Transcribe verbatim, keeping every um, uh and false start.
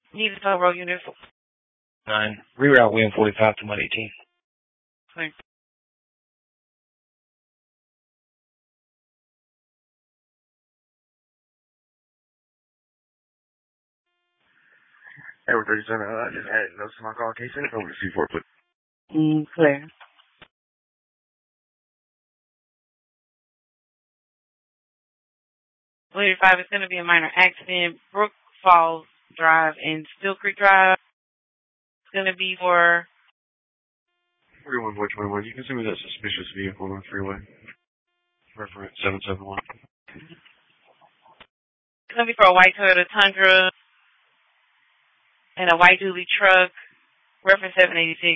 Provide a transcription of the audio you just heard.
Need a tow road unit for nine. Reroute William forty-five to one eighteen. Thanks. Edward thirty-seven, uh, I just added notes to my call. Can you send it over to C four, please? Mm, clear. eighty-five is going to be a minor accident. Brook Falls Drive and Still Creek Drive. It's going to be for forty-one four twenty-one. You can send me that suspicious vehicle on the freeway. Reference seven seven one. It's going to be for a white Toyota Tundra and a white dually truck. Reference seven eighty-six.